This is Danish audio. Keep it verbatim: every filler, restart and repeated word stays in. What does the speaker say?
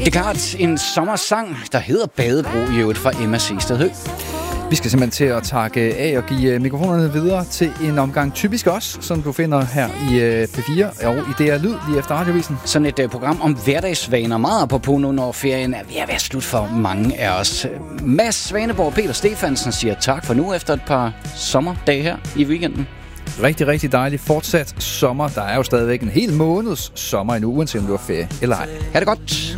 Det er klart en sommersang, der hedder Badebro i øvrigt fra Emma Sehsted Høgh. Vi skal simpelthen til at takke af og give mikrofonerne videre til en omgang Typisk Os, som du finder her i P fire og i D R Lyd lige efter radiovisen. Sådan et uh, program om hverdagsvaner, meget apropos nu, når ferien er ved at være slut for mange af os. Mads Svaneborg og Peter Stefansen siger tak for nu efter et par sommerdage her i weekenden. Rigtig, rigtig dejligt. Fortsat sommer. Der er jo stadigvæk en hel måneds sommer endnu, uanset om du har ferie eller ej. Ha' det godt.